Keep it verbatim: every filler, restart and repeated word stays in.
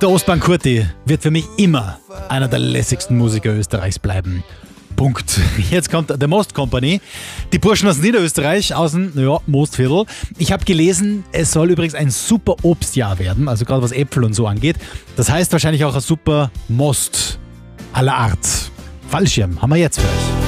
Der Ostbahn Kurti wird für mich immer einer der lässigsten Musiker Österreichs bleiben. Punkt. Jetzt kommt The Most Company. Die Burschen aus Niederösterreich, aus dem ja, Mostviertel. Ich habe gelesen, es soll übrigens ein super Obstjahr werden, also gerade was Äpfel und so angeht. Das heißt wahrscheinlich auch ein super Most aller Art. Fallschirm haben wir jetzt für euch.